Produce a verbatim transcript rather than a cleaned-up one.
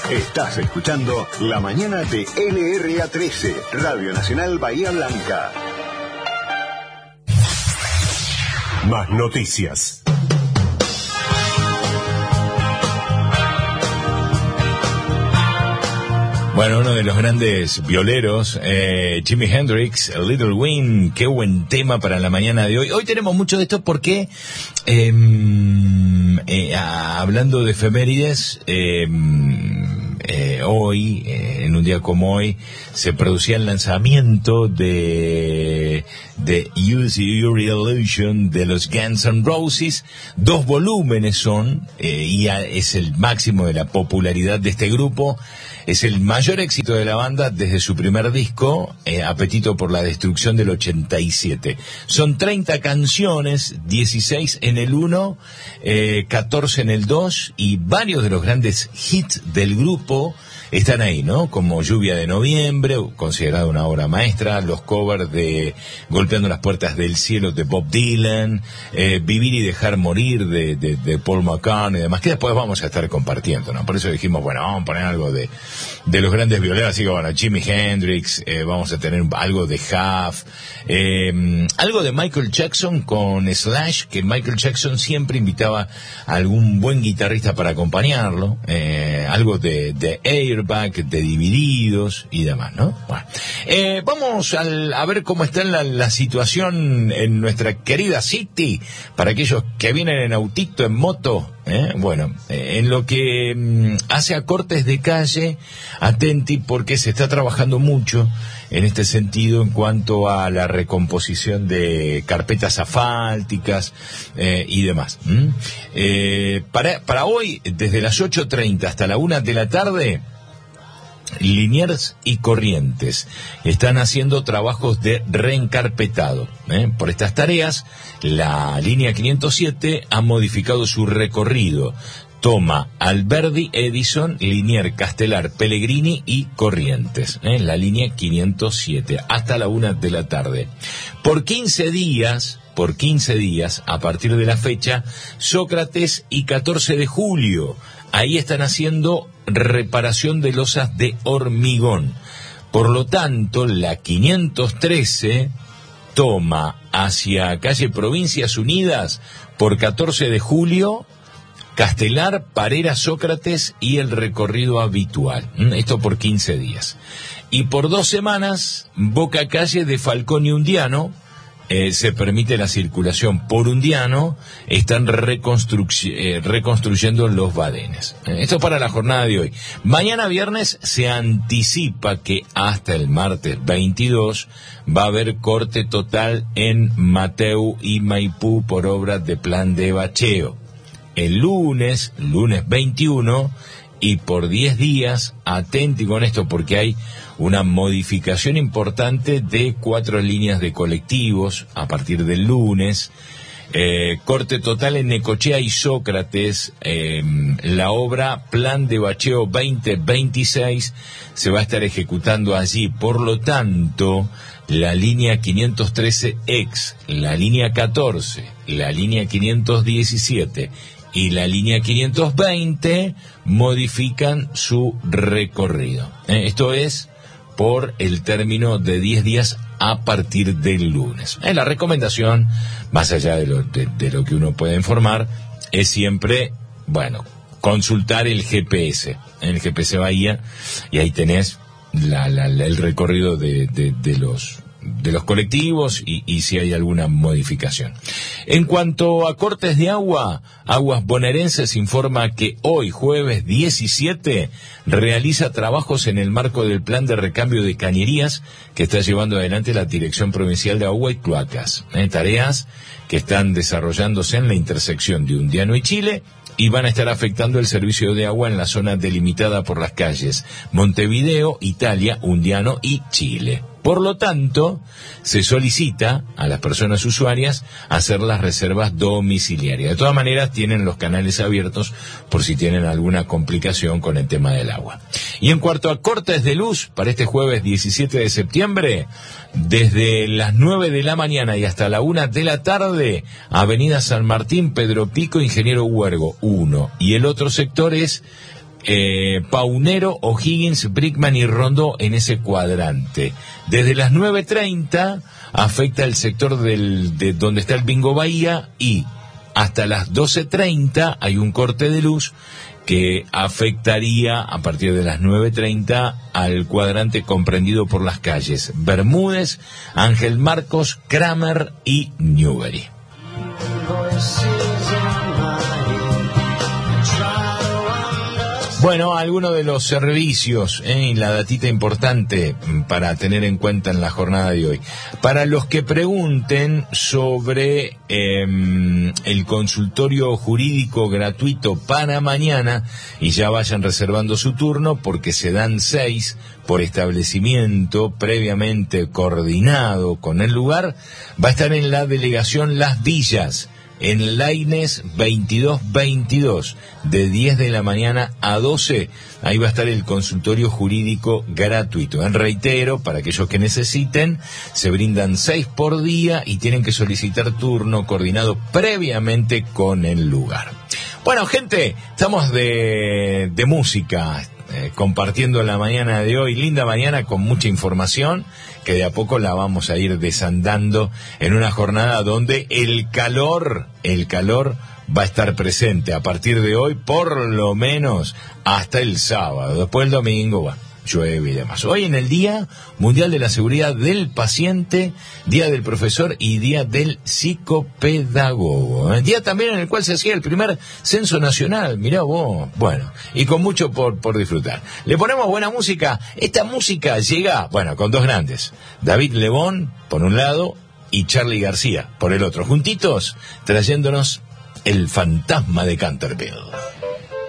Estás escuchando La Mañana de L R A trece, Radio Nacional Bahía Blanca. Más noticias. Bueno, uno de los grandes violeros, eh, Jimi Hendrix, Little Wing, qué buen tema para la mañana de hoy. Hoy tenemos mucho de esto porque, eh, eh, hablando de efemérides, eh, eh, hoy, eh, en un día como hoy, se producía el lanzamiento de, de Use Your Illusion de los Guns N' Roses. Dos volúmenes son, eh, y es el máximo de la popularidad de este grupo. Es el mayor éxito de la banda desde su primer disco, eh, Apetito por la Destrucción, del ochenta y siete. Son treinta canciones, dieciséis en el uno, eh, catorce en el dos, y varios de los grandes hits del grupo están ahí, ¿no? Como Lluvia de Noviembre, considerada una obra maestra, los covers de Golpeando las Puertas del Cielo de Bob Dylan, eh, Vivir y Dejar Morir de, de, de Paul McCartney y demás, que después vamos a estar compartiendo, ¿no? Por eso dijimos, bueno, vamos a poner algo de, de los grandes violeros, así que bueno, Jimi Hendrix, eh, vamos a tener algo de Huff, eh, algo de Michael Jackson con Slash, que Michael Jackson siempre invitaba a algún buen guitarrista para acompañarlo, eh, algo de, de Air, de Divididos y demás, ¿no? Bueno, eh, vamos al, a ver cómo está la, la situación en nuestra querida City, para aquellos que vienen en autito, en moto, ¿eh? Bueno, eh, en lo que mm, hace a cortes de calle, atenti, porque se está trabajando mucho en este sentido en cuanto a la recomposición de carpetas asfálticas eh, y demás. ¿Mm? Eh, para, para hoy, desde las ocho treinta hasta la una de la tarde, Liniers y Corrientes están haciendo trabajos de reencarpetado. ¿eh? Por estas tareas, la línea quinientos siete ha modificado su recorrido. Toma Alberdi, Edison, Liniers, Castelar, Pellegrini y Corrientes, ¿eh? la línea quinientos siete, hasta la una de la tarde. Por quince días, por quince días, a partir de la fecha, Sócrates y catorce de julio, ahí están haciendo reparación de losas de hormigón. Por lo tanto, la quinientos trece toma hacia calle Provincias Unidas por catorce de julio, Castelar, Parera, Sócrates y el recorrido habitual. Esto por quince días. Y por dos semanas, Boca Calle de Falcón y Undiano, eh, se permite la circulación por Undiano, están reconstru- eh, reconstruyendo los badenes. Eh, esto para la jornada de hoy. Mañana viernes se anticipa que hasta el martes veintidós va a haber corte total en Mateu y Maipú por obra de plan de bacheo. El lunes, lunes veintiuno, y por diez días, atenti con esto porque hay una modificación importante de cuatro líneas de colectivos a partir del lunes. Eh, corte total en Necochea y Sócrates. Eh, la obra Plan de Bacheo veinte veintiséis se va a estar ejecutando allí. Por lo tanto, la línea quinientos trece ex, la línea catorce, la línea quinientos diecisiete y la línea quinientos veinte modifican su recorrido. Eh, esto es por el término de diez días a partir del lunes. Eh, la recomendación, más allá de lo, de, de lo que uno puede informar, es siempre, bueno, consultar el G P S, el G P S Bahía, y ahí tenés la, la, la, el recorrido de, de, de los de los colectivos y, y si hay alguna modificación. En cuanto a cortes de agua, Aguas Bonaerenses informa que hoy, jueves diecisiete, realiza trabajos en el marco del plan de recambio de cañerías que está llevando adelante la Dirección Provincial de Agua y Cloacas. ¿Eh? Tareas que están desarrollándose en la intersección de Undiano y Chile y van a estar afectando el servicio de agua en la zona delimitada por las calles Montevideo, Italia, Undiano y Chile. Por lo tanto, se solicita a las personas usuarias hacer las reservas domiciliarias. De todas maneras, tienen los canales abiertos por si tienen alguna complicación con el tema del agua. Y en cuanto a cortes de luz, para este jueves diecisiete de septiembre, desde las nueve de la mañana y hasta la una de la tarde, Avenida San Martín, Pedro Pico, Ingeniero Huergo uno. Y el otro sector es eh, Paunero, O'Higgins, Brickman y Rondó en ese cuadrante. Desde las nueve treinta afecta el sector del, de donde está el Bingo Bahía, y hasta las doce treinta hay un corte de luz que afectaría a partir de las nueve treinta al cuadrante comprendido por las calles Bermúdez, Ángel Marcos, Kramer y Newbery. Bueno, algunos de los servicios ¿eh? y la datita importante para tener en cuenta en la jornada de hoy. Para los que pregunten sobre eh, el consultorio jurídico gratuito para mañana, y ya vayan reservando su turno porque se dan seis por establecimiento previamente coordinado con el lugar, va a estar en la delegación Las Villas, en Lainez veintidós veintidós, de diez de la mañana a doce, ahí va a estar el consultorio jurídico gratuito. En reitero, para aquellos que necesiten, se brindan seis por día y tienen que solicitar turno coordinado previamente con el lugar. Bueno, gente, estamos de, de música, eh, compartiendo la mañana de hoy, linda mañana con mucha información, que de a poco la vamos a ir desandando en una jornada donde el calor, el calor va a estar presente a partir de hoy, por lo menos hasta el sábado. Después el domingo, bueno, llueve y demás. Hoy en el Día Mundial de la Seguridad del Paciente, Día del Profesor y Día del Psicopedagogo. El día también en el cual se hacía el primer censo nacional, mirá vos. Bueno, y con mucho por, por disfrutar. Le ponemos buena música. Esta música llega, bueno, con dos grandes. David Lebón, por un lado, y Charly García, por el otro. Juntitos, trayéndonos El Fantasma de Canterville.